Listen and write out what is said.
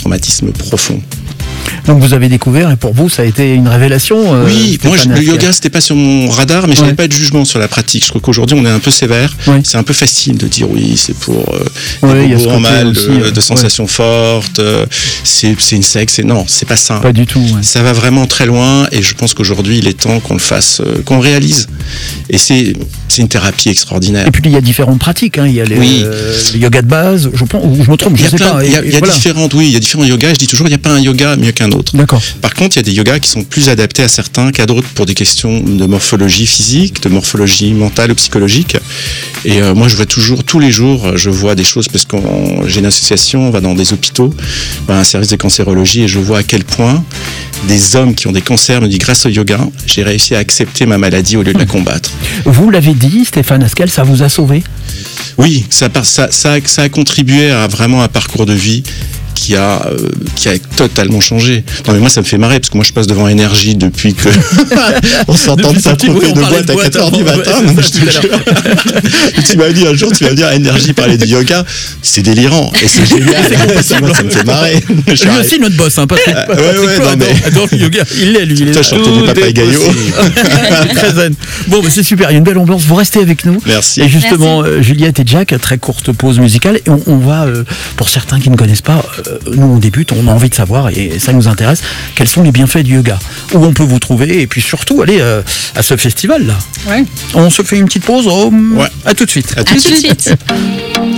traumatisme profond. Donc vous avez découvert, et pour vous ça a été une révélation. Oui, moi Stéphane le Askel. yoga c'était pas sur mon radar, mais je n'avais pas de jugement sur la pratique. Je trouve qu'aujourd'hui on est un peu sévère. Oui. C'est un peu facile de dire oui, c'est pour il y a des ce bobos en côté mal, aussi, de sensations fortes. C'est une secte. Non, c'est pas ça. Pas du tout. Ouais. Ça va vraiment très loin, et je pense qu'aujourd'hui il est temps qu'on le fasse, qu'on le réalise. Et c'est une thérapie extraordinaire. Et puis il y a différentes pratiques. Il y a les yoga de base. Je pense, ou je me trompe, je sais pas. Il y a différents yogas. Je dis toujours, il n'y a pas un yoga mieux qu'un autre. D'accord. Par contre, il y a des yogas qui sont plus adaptés à certains qu'à d'autres pour des questions de morphologie physique, de morphologie mentale ou psychologique. Et moi, je vois toujours, tous les jours, je vois des choses, parce que j'ai une association, on va dans des hôpitaux, un service de cancérologie, et je vois à quel point des hommes qui ont des cancers me disent, grâce au yoga, j'ai réussi à accepter ma maladie au lieu de la combattre. Vous l'avez dit, Stéphane Askel, ça vous a sauvé? Oui, ça a contribué à vraiment un parcours de vie qui a totalement changé. Non mais moi ça me fait marrer parce que moi je passe devant Énergie depuis que on s'entend de s'attroper de boîte à 4h du matin. Tu m'as dit un jour, tu vas dire Énergie parler de yoga, c'est délirant et c'est génial. Ça me fait marrer. Lui aussi notre boss, Patrick. Adore le yoga. Il l'est lui. Toi chanter du Papa Gaillot. Très zen. Bon, c'est super. Il y a une belle ambiance. Vous restez avec nous. Merci. Et justement, Juliette et Jack, très courte pause musicale. Et on va, pour certains qui ne connaissent pas, nous on débute, on a envie de savoir et ça nous intéresse, quels sont les bienfaits du yoga, où on peut vous trouver et puis surtout aller à ce festival là. Ouais. On se fait une petite pause. Ouais. À tout de suite. À tout de suite.